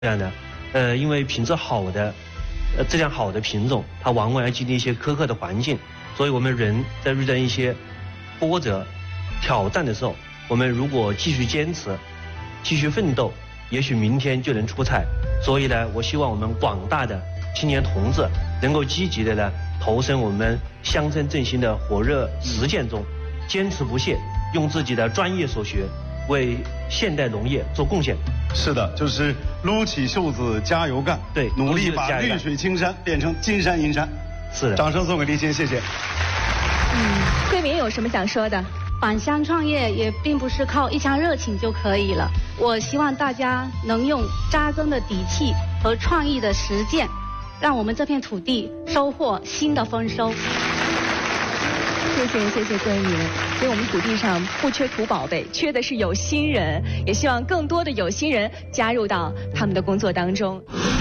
这样的，因为品质好的，质量好的品种，它往往要经历一些苛刻的环境，所以我们人在遇到一些波折、挑战的时候，我们如果继续坚持、继续奋斗，也许明天就能出彩。所以呢，我希望我们广大的青年同志能够积极的投身我们乡村振兴的火热实践中，坚持不懈，用自己的专业所学为现代农业做贡献。 是的，就是撸起袖子加油干， 对， 努力把绿水青山变成金山银山。 是的， 掌声送给立新，谢谢。 桂明有什么想说的？ 返乡创业也并不是靠一腔热情就可以了，我希望大家能用扎根的底气和创意的实践，让我们这片土地收获新的丰收。 谢谢桂明。所以我们土地上不缺土宝贝，缺的是有心人，也希望更多的有心人加入到他们的工作当中。